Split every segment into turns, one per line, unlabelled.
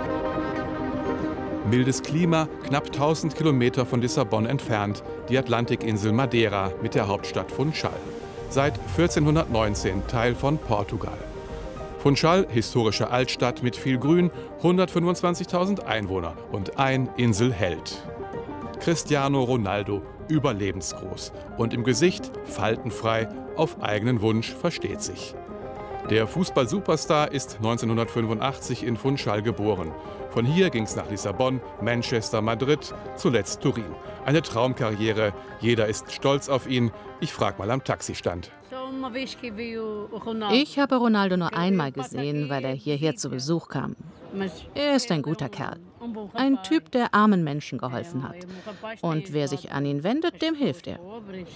Mildes Klima, knapp 1000 Kilometer von Lissabon entfernt, die Atlantikinsel Madeira mit der Hauptstadt Funchal. Seit 1419 Teil von Portugal. Funchal, historische Altstadt mit viel Grün, 125.000 Einwohner und ein Inselheld. Cristiano Ronaldo, überlebensgroß und im Gesicht faltenfrei, auf eigenen Wunsch, versteht sich. Der Fußball-Superstar ist 1985 in Funchal geboren. Von hier ging es nach Lissabon, Manchester, Madrid, zuletzt Turin. Eine Traumkarriere, jeder ist stolz auf ihn. Ich frage mal am Taxistand.
Ich habe Ronaldo nur einmal gesehen, weil er hierher zu Besuch kam. Er ist ein guter Kerl. Ein Typ, der armen Menschen geholfen hat. Und wer sich an ihn wendet, dem hilft er.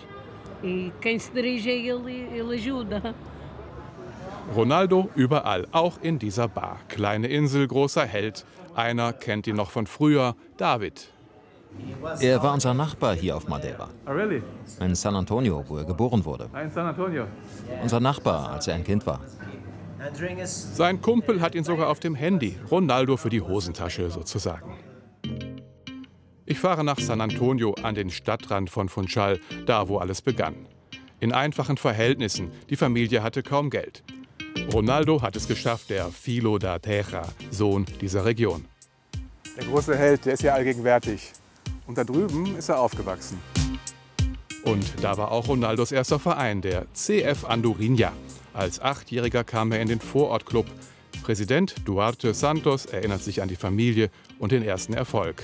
Ronaldo überall, auch in dieser Bar. Kleine Insel, großer Held. Einer kennt ihn noch von früher, David.
Er war unser Nachbar hier auf Madeira. In San Antonio, wo er geboren wurde. Unser Nachbar, als er ein Kind war.
Sein Kumpel hat ihn sogar auf dem Handy. Ronaldo für die Hosentasche sozusagen. Ich fahre nach San Antonio an den Stadtrand von Funchal, da wo alles begann. In einfachen Verhältnissen, die Familie hatte kaum Geld. Ronaldo hat es geschafft, der Filho da Terra, Sohn dieser Region.
Der große Held, der ist ja allgegenwärtig. Und da drüben ist er aufgewachsen.
Und da war auch Ronaldos erster Verein, der CF Andorinha. Als 8-Jähriger kam er in den Vorortclub. Präsident Duarte Santos erinnert sich an die Familie und den ersten Erfolg.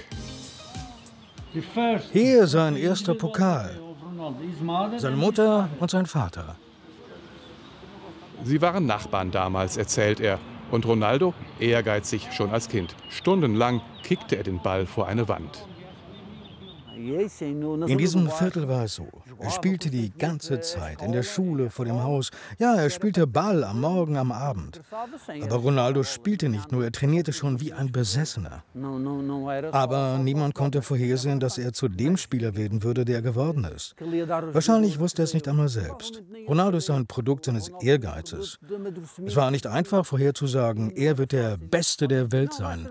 Hier sein erster Pokal. Seine Mutter und sein Vater.
Sie waren Nachbarn damals, erzählt er. Und Ronaldo, ehrgeizig schon als Kind. Stundenlang kickte er den Ball vor eine Wand.
In diesem Viertel war es so. Er spielte die ganze Zeit, in der Schule, vor dem Haus. Ja, er spielte Ball am Morgen, am Abend. Aber Ronaldo spielte nicht nur, er trainierte schon wie ein Besessener. Aber niemand konnte vorhersehen, dass er zu dem Spieler werden würde, der er geworden ist. Wahrscheinlich wusste er es nicht einmal selbst. Ronaldo ist ein Produkt seines Ehrgeizes. Es war nicht einfach vorherzusagen, er wird der Beste der Welt sein.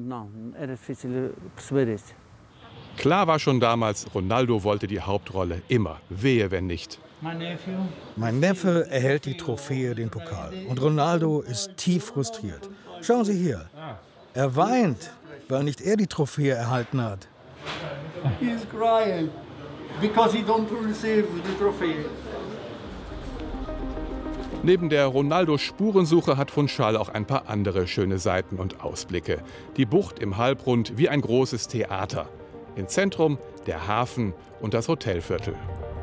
Klar war schon damals, Ronaldo wollte die Hauptrolle immer. Wehe, wenn nicht.
Mein Neffe erhält die Trophäe, den Pokal. Und Ronaldo ist tief frustriert. Schauen Sie hier. Er weint, weil nicht er die Trophäe erhalten hat.
He's crying because he don't receive the trophy.
Neben der Ronaldo-Spurensuche hat Funchal auch ein paar andere schöne Seiten und Ausblicke. Die Bucht im Halbrund wie ein großes Theater. Im Zentrum der Hafen und das Hotelviertel.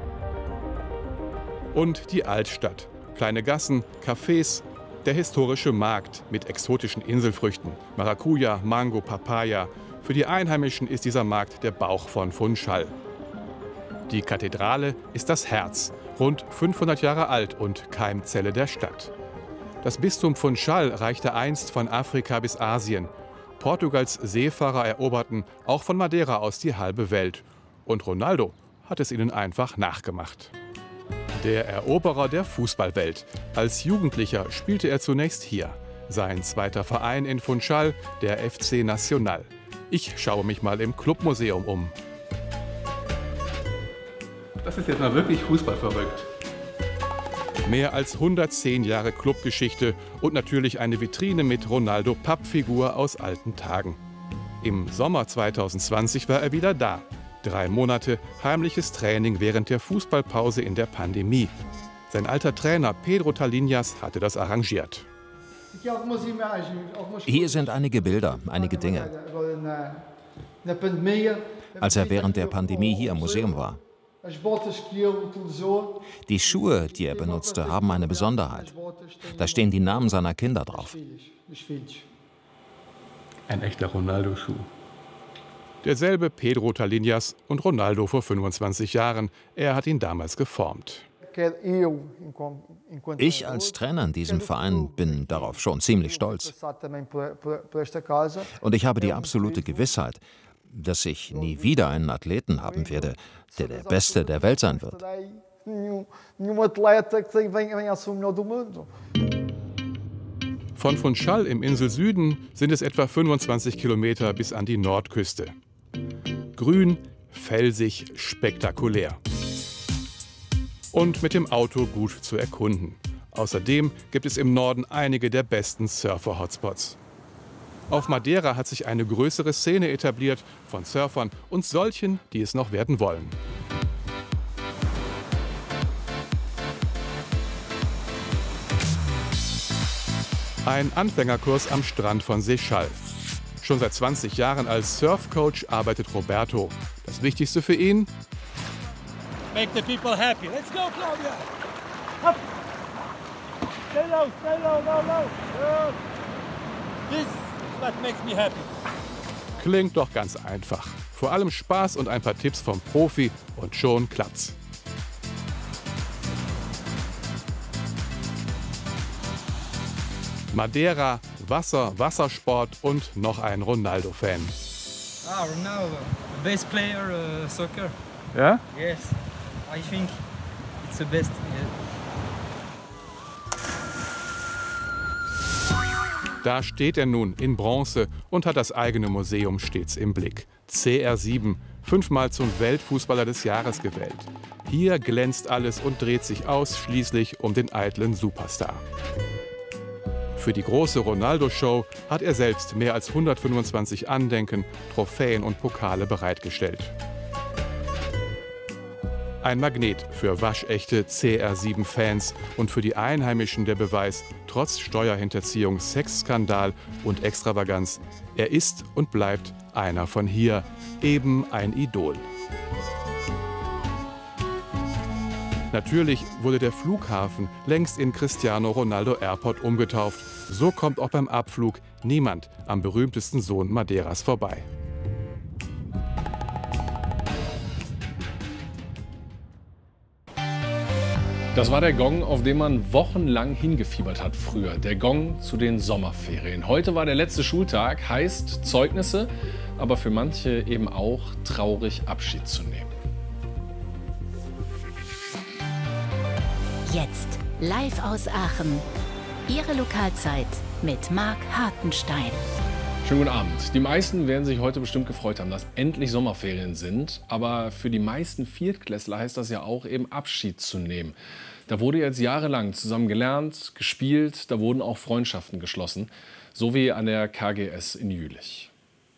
Und die Altstadt. Kleine Gassen, Cafés, der historische Markt mit exotischen Inselfrüchten. Maracuja, Mango, Papaya. Für die Einheimischen ist dieser Markt der Bauch von Funchal. Die Kathedrale ist das Herz, rund 500 Jahre alt und Keimzelle der Stadt. Das Bistum Funchal reichte einst von Afrika bis Asien. Portugals Seefahrer eroberten auch von Madeira aus die halbe Welt. Und Ronaldo hat es ihnen einfach nachgemacht. Der Eroberer der Fußballwelt. Als Jugendlicher spielte er zunächst hier. Sein zweiter Verein in Funchal, der FC Nacional. Ich schaue mich mal im Clubmuseum um. Das ist jetzt mal wirklich fußballverrückt. Mehr als 110 Jahre Clubgeschichte und natürlich eine Vitrine mit Ronaldo-Pappfigur aus alten Tagen. Im Sommer 2020 war er wieder da. 3 Monate heimliches Training während der Fußballpause in der Pandemie. Sein alter Trainer Pedro Talinhas hatte das arrangiert.
Hier sind einige Bilder, einige Dinge. Als er während der Pandemie hier im Museum war. Die Schuhe, die er benutzte, haben eine Besonderheit. Da stehen die Namen seiner Kinder drauf.
Ein echter Ronaldo-Schuh. Derselbe Pedro Talinhas und Ronaldo vor 25 Jahren. Er hat ihn damals geformt.
Ich als Trainer in diesem Verein bin darauf schon ziemlich stolz. Und ich habe die absolute Gewissheit, dass ich nie wieder einen Athleten haben werde, der der Beste der Welt sein wird.
Von Funchal im Inselsüden sind es etwa 25 Kilometer bis an die Nordküste. Grün, felsig, spektakulär. Und mit dem Auto gut zu erkunden. Außerdem gibt es im Norden einige der besten Surfer-Hotspots. Auf Madeira hat sich eine größere Szene etabliert von Surfern und solchen, die es noch werden wollen. Ein Anfängerkurs am Strand von Seixal. Schon seit 20 Jahren als Surfcoach arbeitet Roberto. Das Wichtigste für ihn?
Make the people happy. Let's go, Claudia. Up. Stay low, low, low. Good. This is what makes me happy.
Klingt doch ganz einfach. Vor allem Spaß und ein paar Tipps vom Profi und schon klappt's. Madeira, Wasser, Wassersport und noch ein Ronaldo-Fan.
Ah, Ronaldo, the best player soccer.
Ja?
Yes, I think it's the best.
Da steht er nun in Bronze und hat das eigene Museum stets im Blick. CR7, 5-mal zum Weltfußballer des Jahres gewählt. Hier glänzt alles und dreht sich ausschließlich um den eitlen Superstar. Für die große Ronaldo-Show hat er selbst mehr als 125 Andenken, Trophäen und Pokale bereitgestellt. Ein Magnet für waschechte CR7-Fans und für die Einheimischen der Beweis, trotz Steuerhinterziehung, Sexskandal und Extravaganz, er ist und bleibt einer von hier, eben ein Idol. Natürlich wurde der Flughafen längst in Cristiano Ronaldo Airport umgetauft. So kommt auch beim Abflug niemand am berühmtesten Sohn Madeiras vorbei.
Das war der Gong, auf den man wochenlang hingefiebert hat früher. Der Gong zu den Sommerferien. Heute war der letzte Schultag, heißt Zeugnisse, aber für manche eben auch traurig Abschied zu nehmen.
Jetzt live aus Aachen. Ihre Lokalzeit mit Marc Hartenstein.
Schönen guten Abend. Die meisten werden sich heute bestimmt gefreut haben, dass endlich Sommerferien sind. Aber für die meisten Viertklässler heißt das ja auch eben Abschied zu nehmen. Da wurde jetzt jahrelang zusammen gelernt, gespielt, da wurden auch Freundschaften geschlossen. So wie an der KGS in Jülich.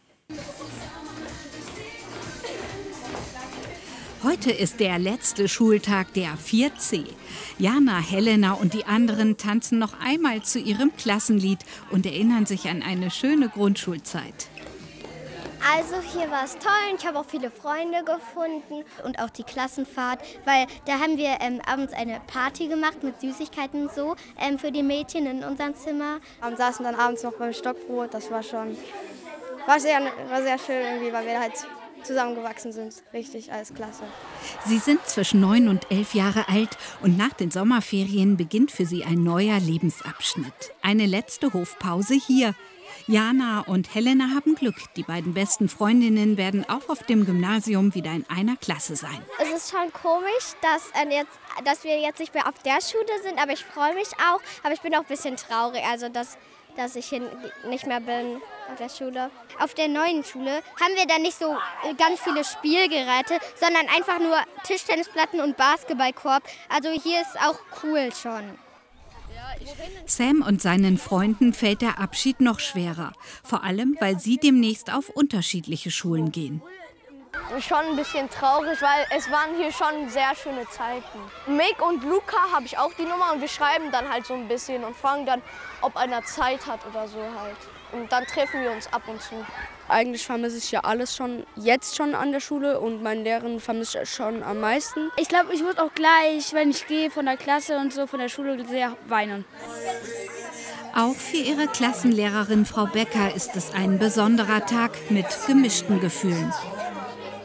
Heute ist der letzte Schultag der 4C. Jana, Helena und die anderen tanzen noch einmal zu ihrem Klassenlied und erinnern sich an eine schöne Grundschulzeit.
Also hier war es toll und ich habe auch viele Freunde gefunden und auch die Klassenfahrt, weil da haben wir abends eine Party gemacht mit Süßigkeiten und so für die Mädchen in unserem Zimmer.
Wir saßen dann abends noch beim Stockbrot, das war sehr schön irgendwie, weil wir halt zusammengewachsen sind. Richtig, alles klasse.
Sie sind zwischen 9 und 11 Jahre alt und nach den Sommerferien beginnt für sie ein neuer Lebensabschnitt. Eine letzte Hofpause hier. Jana und Helena haben Glück. Die beiden besten Freundinnen werden auch auf dem Gymnasium wieder in einer Klasse sein.
Es ist schon komisch, dass wir jetzt nicht mehr auf der Schule sind, aber ich freue mich auch. Aber ich bin auch ein bisschen traurig, also dass ich hier nicht mehr bin auf der Schule. Auf der neuen Schule haben wir dann nicht so ganz viele Spielgeräte, sondern einfach nur Tischtennisplatten und Basketballkorb. Also hier ist auch cool schon.
Sam und seinen Freunden fällt der Abschied noch schwerer. Vor allem, weil sie demnächst auf unterschiedliche Schulen gehen.
Schon ein bisschen traurig, weil es waren hier schon sehr schöne Zeiten. Mick und Luca habe ich auch die Nummer und wir schreiben dann halt so ein bisschen und fragen dann, ob einer Zeit hat oder so halt. Und dann treffen wir uns ab und zu. Eigentlich vermisse ich ja alles jetzt schon an der Schule und meinen Lehrern vermisse ich schon am meisten.
Ich glaube, ich würde auch gleich, wenn ich gehe von der Klasse und so, von der Schule sehr weinen.
Auch für ihre Klassenlehrerin Frau Becker ist es ein besonderer Tag mit gemischten Gefühlen.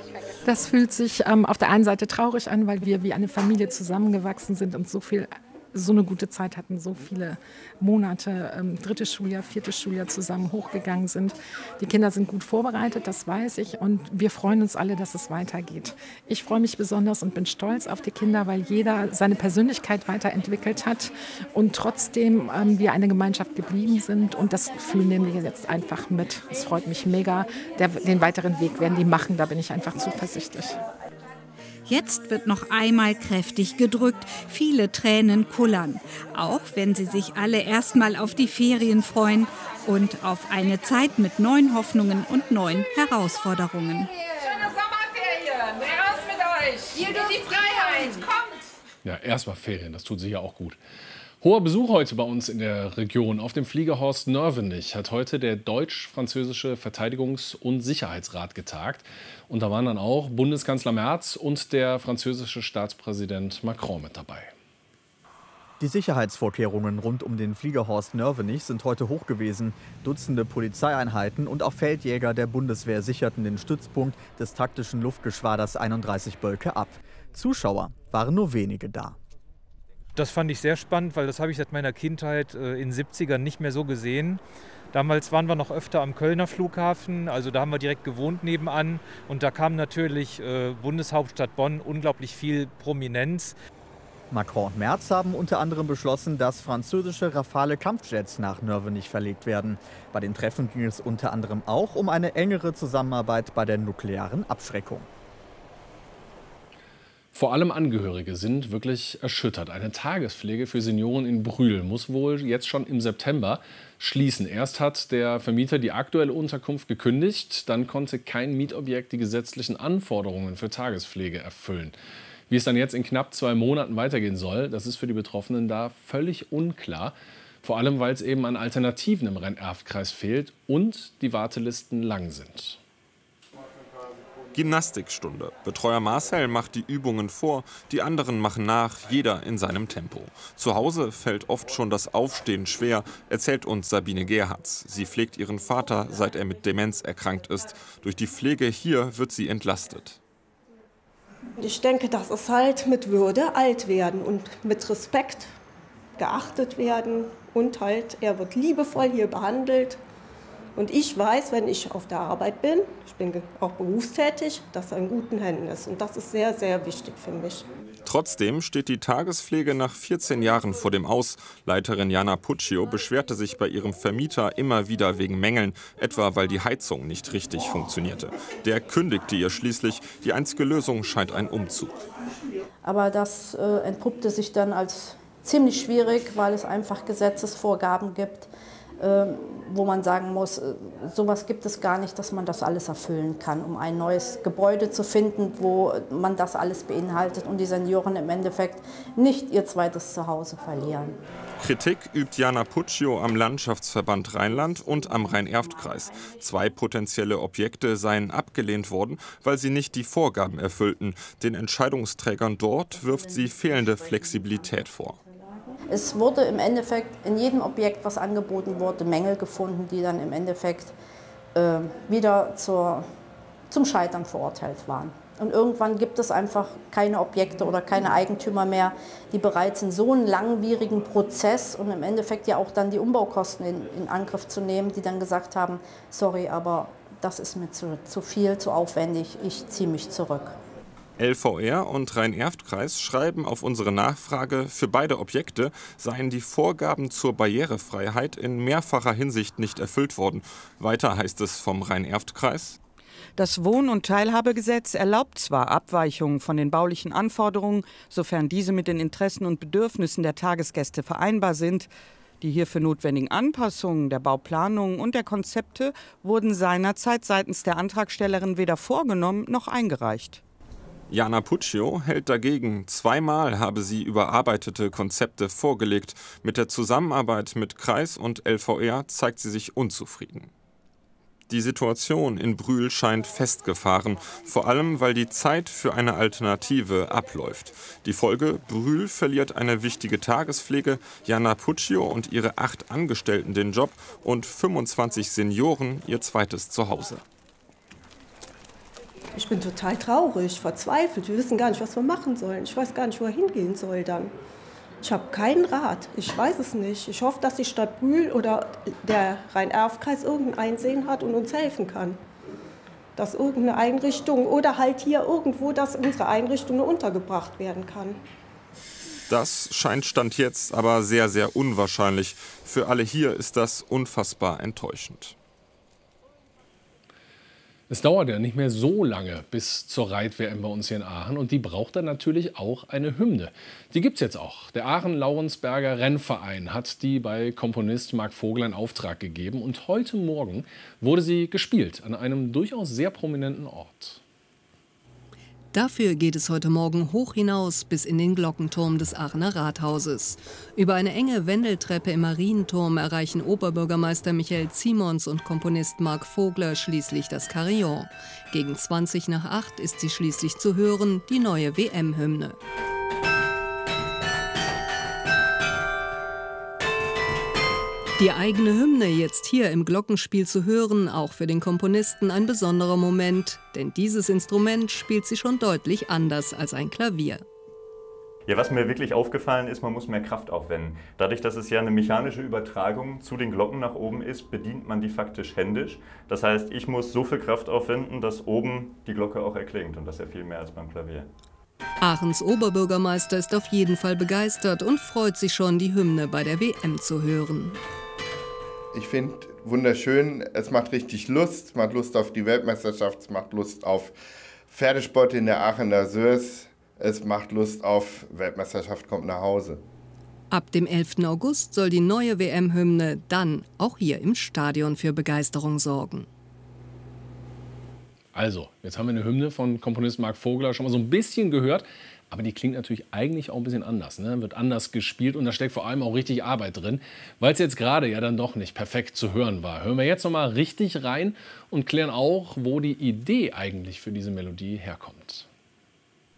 Das fühlt sich auf der einen Seite traurig an, weil wir wie eine Familie zusammengewachsen sind und so viel so eine gute Zeit hatten, so viele Monate, 3. Schuljahr, 4. Schuljahr zusammen hochgegangen sind. Die Kinder sind gut vorbereitet, das weiß ich, und wir freuen uns alle, dass es weitergeht. Ich freue mich besonders und bin stolz auf die Kinder, weil jeder seine Persönlichkeit weiterentwickelt hat und trotzdem wir eine Gemeinschaft geblieben sind, und das Gefühl nehmen wir jetzt einfach mit. Es freut mich mega. Den weiteren Weg werden die machen, da bin ich einfach zuversichtlich.
Jetzt wird noch einmal kräftig gedrückt, viele Tränen kullern, auch wenn sie sich alle erstmal auf die Ferien freuen und auf eine Zeit mit neuen Hoffnungen und neuen Herausforderungen.
Schöne Sommerferien, raus mit euch, ihr dürft die Freiheit, kommt!
Ja, erstmal Ferien, das tut sicher auch gut. Hoher Besuch heute bei uns in der Region. Auf dem Flieger Horst Nörvenich hat heute der deutsch-französische Verteidigungs- und Sicherheitsrat getagt. Und da waren dann auch Bundeskanzler Merz und der französische Staatspräsident Macron mit dabei.
Die Sicherheitsvorkehrungen rund um den Flieger Horst Nörvenich sind heute hoch gewesen. Dutzende Polizeieinheiten und auch Feldjäger der Bundeswehr sicherten den Stützpunkt des taktischen Luftgeschwaders 31 Bölke ab. Zuschauer waren nur wenige da.
Das fand ich sehr spannend, weil das habe ich seit meiner Kindheit in den 70ern nicht mehr so gesehen. Damals waren wir noch öfter am Kölner Flughafen, also da haben wir direkt gewohnt nebenan. Und da kam natürlich Bundeshauptstadt Bonn unglaublich viel Prominenz.
Macron und Merz haben unter anderem beschlossen, dass französische Rafale-Kampfjets nach Nörvenich verlegt werden. Bei den Treffen ging es unter anderem auch um eine engere Zusammenarbeit bei der nuklearen Abschreckung.
Vor allem Angehörige sind wirklich erschüttert. Eine Tagespflege für Senioren in Brühl muss wohl jetzt schon im September schließen. Erst hat der Vermieter die aktuelle Unterkunft gekündigt, dann konnte kein Mietobjekt die gesetzlichen Anforderungen für Tagespflege erfüllen. Wie es dann jetzt in knapp 2 Monaten weitergehen soll, das ist für die Betroffenen da völlig unklar. Vor allem, weil es eben an Alternativen im Rhein-Erft-Kreis fehlt und die Wartelisten lang sind.
Gymnastikstunde. Betreuer Marcel macht die Übungen vor, die anderen machen nach, jeder in seinem Tempo. Zu Hause fällt oft schon das Aufstehen schwer, erzählt uns Sabine Gerhards. Sie pflegt ihren Vater, seit er mit Demenz erkrankt ist. Durch die Pflege hier wird sie entlastet.
Ich denke, das ist halt mit Würde alt werden und mit Respekt geachtet werden. Und halt, er wird liebevoll hier behandelt. Und ich weiß, wenn ich auf der Arbeit bin, ich bin auch berufstätig, dass er in guten Händen ist. Und das ist sehr, sehr wichtig für mich.
Trotzdem steht die Tagespflege nach 14 Jahren vor dem Aus. Leiterin Jana Puccio beschwerte sich bei ihrem Vermieter immer wieder wegen Mängeln, etwa weil die Heizung nicht richtig funktionierte. Der kündigte ihr schließlich. Die einzige Lösung scheint ein Umzug.
Aber das entpuppte sich dann als ziemlich schwierig, weil es einfach Gesetzesvorgaben gibt, wo man sagen muss, sowas gibt es gar nicht, dass man das alles erfüllen kann, um ein neues Gebäude zu finden, wo man das alles beinhaltet und die Senioren im Endeffekt nicht ihr zweites Zuhause verlieren.
Kritik übt Jana Puccio am Landschaftsverband Rheinland und am Rhein-Erft-Kreis. 2 potenzielle Objekte seien abgelehnt worden, weil sie nicht die Vorgaben erfüllten. Den Entscheidungsträgern dort wirft sie fehlende Flexibilität vor.
Es wurde im Endeffekt in jedem Objekt, was angeboten wurde, Mängel gefunden, die dann im Endeffekt wieder zum Scheitern verurteilt waren. Und irgendwann gibt es einfach keine Objekte oder keine Eigentümer mehr, die bereit sind, so einen langwierigen Prozess und im Endeffekt ja auch dann die Umbaukosten in Angriff zu nehmen, die dann gesagt haben, sorry, aber das ist mir zu viel, zu aufwendig, ich ziehe mich zurück.
LVR und Rhein-Erft-Kreis schreiben auf unsere Nachfrage, für beide Objekte seien die Vorgaben zur Barrierefreiheit in mehrfacher Hinsicht nicht erfüllt worden. Weiter heißt es vom Rhein-Erft-Kreis:
Das Wohn- und Teilhabegesetz erlaubt zwar Abweichungen von den baulichen Anforderungen, sofern diese mit den Interessen und Bedürfnissen der Tagesgäste vereinbar sind. Die hierfür notwendigen Anpassungen der Bauplanung und der Konzepte wurden seinerzeit seitens der Antragstellerin weder vorgenommen noch eingereicht.
Jana Puccio hält dagegen. 2-mal habe sie überarbeitete Konzepte vorgelegt. Mit der Zusammenarbeit mit Kreis und LVR zeigt sie sich unzufrieden. Die Situation in Brühl scheint festgefahren, vor allem weil die Zeit für eine Alternative abläuft. Die Folge: Brühl verliert eine wichtige Tagespflege, Jana Puccio und ihre 8 Angestellten den Job und 25 Senioren ihr zweites Zuhause.
Ich bin total traurig, verzweifelt. Wir wissen gar nicht, was wir machen sollen. Ich weiß gar nicht, wo er hingehen soll dann. Ich habe keinen Rat. Ich weiß es nicht. Ich hoffe, dass die Stadt Brühl oder der Rhein-Erft-Kreis irgendein Einsehen hat und uns helfen kann. Dass irgendeine Einrichtung oder halt hier irgendwo, dass unsere Einrichtung untergebracht werden kann.
Das scheint Stand jetzt aber sehr, sehr unwahrscheinlich. Für alle hier ist das unfassbar enttäuschend.
Es dauert ja nicht mehr so lange bis zur Reit-WM bei uns hier in Aachen und die braucht dann natürlich auch eine Hymne. Die gibt's jetzt auch. Der Aachen-Laurensberger Rennverein hat die bei Komponist Marc Vogler in Auftrag gegeben und heute Morgen wurde sie gespielt an einem durchaus sehr prominenten Ort.
Dafür geht es heute Morgen hoch hinaus bis in den Glockenturm des Aachener Rathauses. Über eine enge Wendeltreppe im Marienturm erreichen Oberbürgermeister Michael Ziemons und Komponist Marc Vogler schließlich das Carillon. Gegen 7:20 ist sie schließlich zu hören, die neue WM-Hymne. Die eigene Hymne jetzt hier im Glockenspiel zu hören, auch für den Komponisten ein besonderer Moment, denn dieses Instrument spielt sie schon deutlich anders als ein Klavier.
Ja, was mir wirklich aufgefallen ist, man muss mehr Kraft aufwenden. Dadurch, dass es ja eine mechanische Übertragung zu den Glocken nach oben ist, bedient man die faktisch händisch. Das heißt, ich muss so viel Kraft aufwenden, dass oben die Glocke auch erklingt und das ist ja viel mehr als beim Klavier.
Aachens Oberbürgermeister ist auf jeden Fall begeistert und freut sich schon, die Hymne bei der WM zu hören.
Ich finde wunderschön, es macht richtig Lust, es macht Lust auf die Weltmeisterschaft, es macht Lust auf Pferdesport in der Aachener Sörs, es macht Lust auf Weltmeisterschaft kommt nach Hause.
Ab dem 11. August soll die neue WM-Hymne dann auch hier im Stadion für Begeisterung sorgen.
Also, jetzt haben wir eine Hymne von Komponist Marc Vogler schon mal so ein bisschen gehört. Aber die klingt natürlich eigentlich auch ein bisschen anders, ne? Wird anders gespielt und da steckt vor allem auch richtig Arbeit drin, weil es jetzt gerade ja dann doch nicht perfekt zu hören war. Hören wir jetzt noch mal richtig rein und klären auch, wo die Idee eigentlich für diese Melodie herkommt.